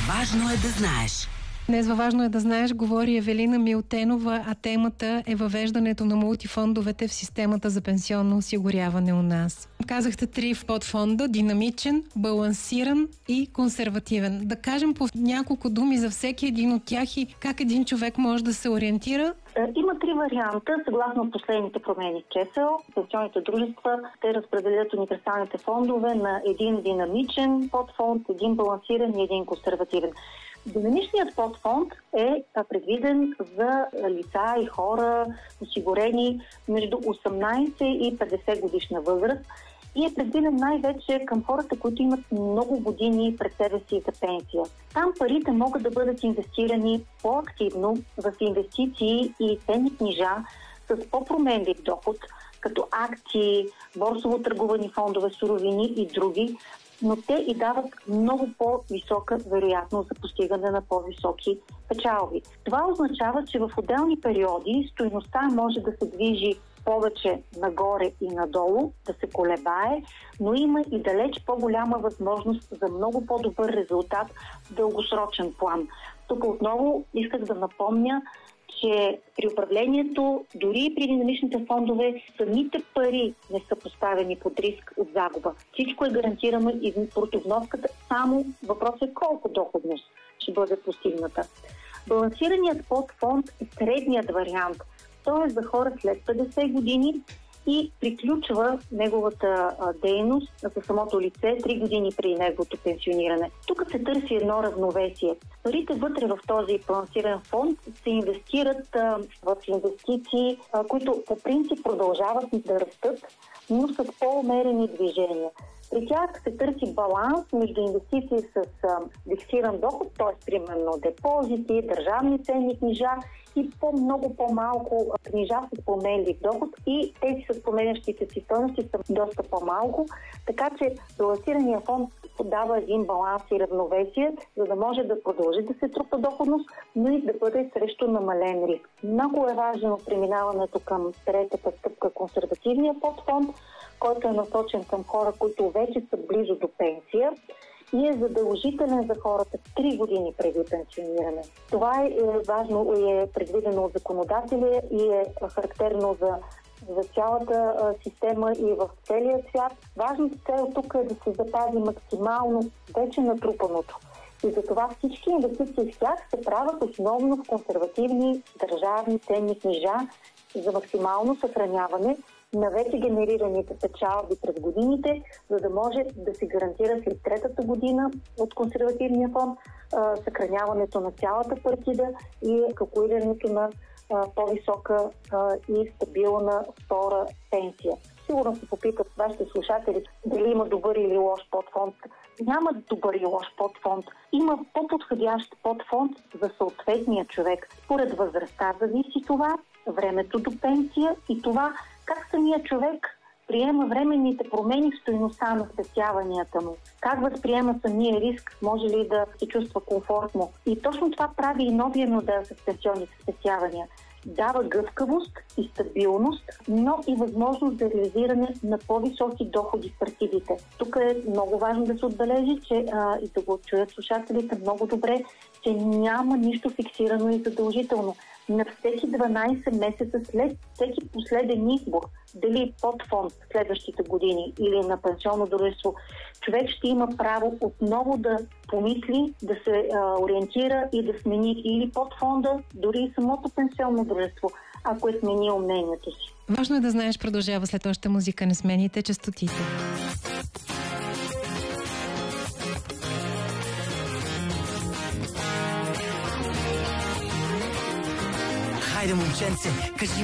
Важно е да знаеш. Днес във Важно е да знаеш говори Евелина Милтенова, а темата е въвеждането на мултифондовете в системата за пенсионно осигуряване у нас. Казахте 3 подфонда: динамичен, балансиран и консервативен. Да кажем по няколко думи за всеки един от тях и как един човек може да се ориентира. Има 3 варианта. Съгласно последните промени в КЕСЕЛ, пенсионните дружества ще разпределят универсалните фондове на един динамичен подфонд, един балансиран и един консервативен. Динамичният подфонд е предвиден за лица и хора, осигурени между 18 и 50 годишна възраст и е предвиден най-вече към хората, които имат много години пред себе си за пенсия. Там парите могат да бъдат инвестирани по-активно в инвестиции и ценни книжа с по-променлив доход, като акции, борсово търгувани фондове, суровини и други, но те и дават много по-висока вероятност за постигане на по-високи печалби. Това означава, че в отделни периоди стойността може да се движи повече нагоре и надолу, да се колебае, но има и далеч по-голяма възможност за много по-добър резултат в дългосрочен план. Тук отново исках да напомня, че при управлението, дори и при динамичните фондове, самите пари не са поставени под риск от загуба. Всичко е гарантирано и портовноската, само въпросът е колко доходност ще бъде постигната. Балансираният подфонд е средният вариант. Той е за хора след 50 години и приключва неговата дейност за самото лице 3 години преди неговото пенсиониране. Тук се търси едно равновесие. Парите вътре в този балансиран фонд се инвестират в инвестиции, които по принцип продължават да растат, но с по-умерени движения. При тях се търси баланс между инвестиции с фиксиран доход, т.е. примерно депозити, държавни ценни книжа и много по-малко книжа с променлив доход, и тези с променящите си стойности са доста по-малко, така че балансирания фонд подава един баланс и равновесие, за да може да продължи да се трупа доходност, но и да бъде срещу намален риск. Много е важно преминаването към третата стъпка, консервативния подфонд, който е насочен към хора, които вече са близо до пенсия и е задължителен за хората 3 години преди пенсиониране. Това е важно и е предвидено от законодателя и е характерно за цялата система и в целия свят. Важната цел тук е да се запази максимално вече натрупаното. И затова всички инвестиции в тях се правят основно в консервативни държавни ценни книжа за максимално съхраняване на вече генерираните печалби през годините, за да може да се гарантира след третата година от консервативния фонд съхраняването на цялата партида и калкулирането на по-висока и стабилна втора пенсия. Сигурно се попитат вашите слушатели дали има добър или лош подфонд. Няма добър и лош подфонд. Има по-подходящ подфонд за съответния човек. Според възрастта зависи това, времето до пенсия и това как самия човек приема временните промени в стойността на спестяванията му. Как възприема самия риск, може ли да се чувства комфортно. И точно това прави и новия модел с пенсионните спестявания. Дава гъвкавост и стабилност, но и възможност за реализиране на по-високи доходи в партидите. Тук е много важно да се отбележи, че и да го чуят слушателите много добре, че няма нищо фиксирано и задължително. На всеки 12 месеца след всеки последен избор, дали под фонд следващите години или на пенсионно дружество, човек ще има право отново да помисли, да се ориентира и да смени или под фонда, дори и самото пенсионно дружество, ако е сменил мнението си. Важно е да знаеш, продължава след още музика. Не смените честотите. Хайде, момченце, кажи